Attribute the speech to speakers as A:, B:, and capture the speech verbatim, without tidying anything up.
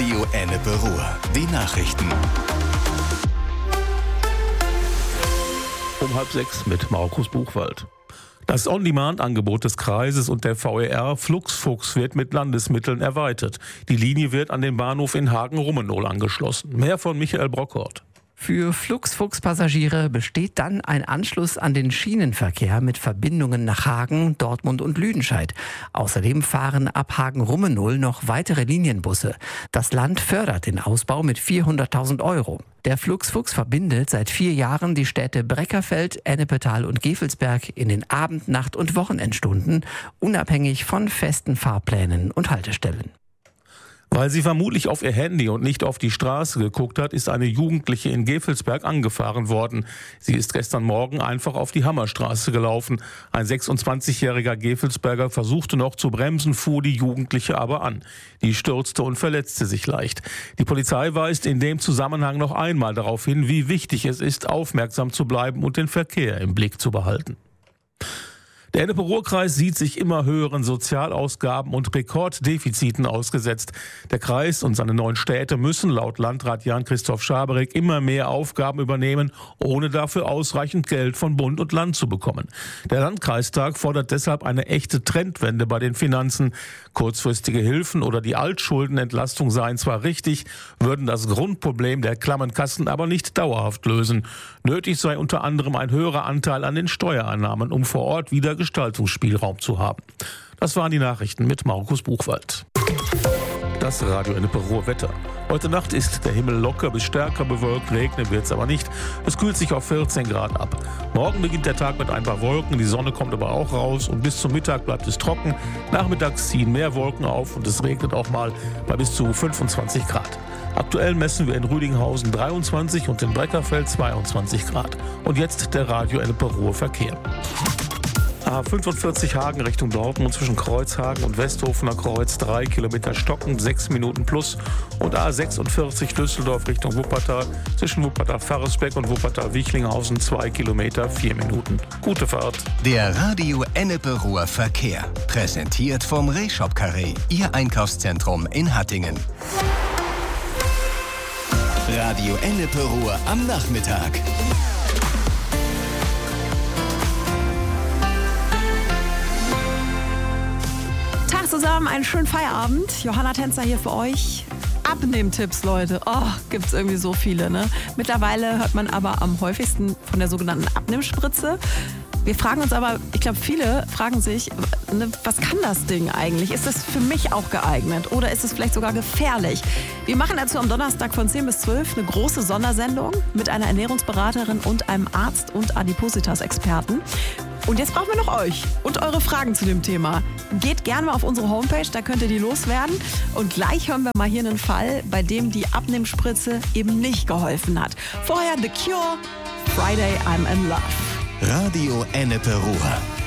A: Radio Ennepe Ruhr. Die Nachrichten.
B: Um halb sechs mit Markus Buchwald. Das On-Demand-Angebot des Kreises und der V E R Fluxfuchs wird mit Landesmitteln erweitert. Die Linie wird an den Bahnhof in Hagen-Rummenohl angeschlossen. Mehr von Michael Brockort.
C: Für Fluxfuchs-Passagiere besteht dann ein Anschluss an den Schienenverkehr mit Verbindungen nach Hagen, Dortmund und Lüdenscheid. Außerdem fahren ab Hagen-Rummenohl noch weitere Linienbusse. Das Land fördert den Ausbau mit vierhunderttausend Euro. Der Fluxfuchs verbindet seit vier Jahren die Städte Breckerfeld, Ennepetal und Gevelsberg in den Abend-, Nacht- und Wochenendstunden, unabhängig von festen Fahrplänen und Haltestellen.
B: Weil sie vermutlich auf ihr Handy und nicht auf die Straße geguckt hat, ist eine Jugendliche in Gevelsberg angefahren worden. Sie ist gestern Morgen einfach auf die Hammerstraße gelaufen. Ein sechsundzwanzigjähriger Gevelsberger versuchte noch zu bremsen, fuhr die Jugendliche aber an. Die stürzte und verletzte sich leicht. Die Polizei weist in dem Zusammenhang noch einmal darauf hin, wie wichtig es ist, aufmerksam zu bleiben und den Verkehr im Blick zu behalten. Der Ennepe-Ruhr-Kreis sieht sich immer höheren Sozialausgaben und Rekorddefiziten ausgesetzt. Der Kreis und seine neuen Städte müssen laut Landrat Jan-Christoph Schaberek immer mehr Aufgaben übernehmen, ohne dafür ausreichend Geld von Bund und Land zu bekommen. Der Landkreistag fordert deshalb eine echte Trendwende bei den Finanzen. Kurzfristige Hilfen oder die Altschuldenentlastung seien zwar richtig, würden das Grundproblem der klammen Kassen aber nicht dauerhaft lösen. Nötig sei unter anderem ein höherer Anteil an den Steuereinnahmen, um vor Ort wieder Gestaltungsspielraum zu haben. Das waren die Nachrichten mit Markus Buchwald. Das Radio Ennepe Ruhr Wetter. Heute Nacht ist der Himmel locker bis stärker bewölkt, regnen wird es aber nicht. Es kühlt sich auf vierzehn Grad ab. Morgen beginnt der Tag mit ein paar Wolken, die Sonne kommt aber auch raus und bis zum Mittag bleibt es trocken. Nachmittags ziehen mehr Wolken auf und es regnet auch mal bei bis zu fünfundzwanzig Grad. Aktuell messen wir in Rüdinghausen dreiundzwanzig und in Breckerfeld zweiundzwanzig Grad. Und jetzt der Radio Ennepe Ruhr Verkehr. A fünfundvierzig Hagen Richtung Dortmund zwischen Kreuzhagen und Westhofener Kreuz drei Kilometer stockend, sechs Minuten plus. Und A sechsundvierzig Düsseldorf Richtung Wuppertal zwischen Wuppertal-Farresbeck und Wuppertal-Wichlinghausen zwei Kilometer, vier Minuten. Gute Fahrt.
A: Der Radio Ennepe Ruhr Verkehr. Präsentiert vom Rehshop Carré, Ihr Einkaufszentrum in Hattingen. Radio Ennepe Ruhr am Nachmittag.
D: Zusammen, einen schönen Feierabend. Johanna Tänzer hier für euch. Abnehmtipps, Leute. Oh, gibt's irgendwie so viele, ne? Mittlerweile hört man aber am häufigsten von der sogenannten Abnehmspritze. Wir fragen uns aber, ich glaube, viele fragen sich, ne, was kann das Ding eigentlich? Ist es für mich auch geeignet oder ist es vielleicht sogar gefährlich? Wir machen dazu am Donnerstag von zehn bis zwölf eine große Sondersendung mit einer Ernährungsberaterin und einem Arzt und Adipositas-Experten. Und jetzt brauchen wir noch euch und eure Fragen zu dem Thema. Geht gerne mal auf unsere Homepage, da könnt ihr die loswerden. Und gleich hören wir mal hier einen Fall, bei dem die Abnehmspritze eben nicht geholfen hat. Vorher The Cure, Friday I'm in Love.
A: Radio Ennepe Ruhr.